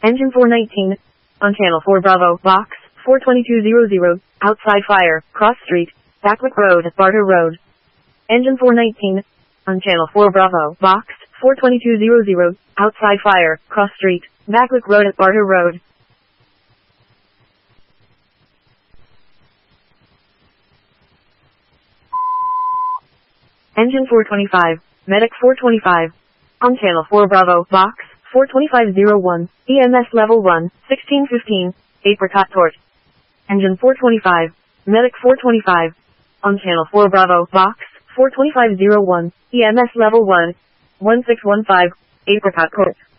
Engine 419. On Channel 4 Bravo, Box 42200, outside fire, cross street, Backwick Road, Barter Road. Engine 419. On Channel 4 Bravo, Box 42200, outside fire, cross street, Backwick Road at Barter Road. Engine 425, Medic 425. On Channel 4 Bravo, Box 42501, EMS Level 1, 1615, Apricot Court. Engine 425, Medic 425. On Channel 4 Bravo, Box 42501, EMS Level 1, 1615, Apricot Court.